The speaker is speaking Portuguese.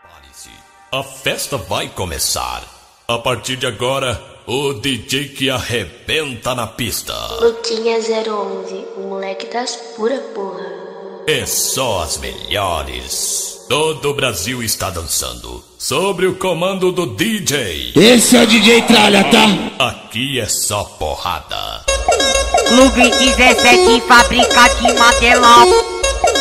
Prepare-se, a festa vai começar. A partir de agora, o DJ que arrebenta na pista. Luquinha 011, o moleque das pura porra. É só as melhores. Todo o Brasil está dançando sobre o comando do DJ. Esse é o DJ Tralha, tá? Aqui é só porrada. Clube 17, fábrica de Madelão.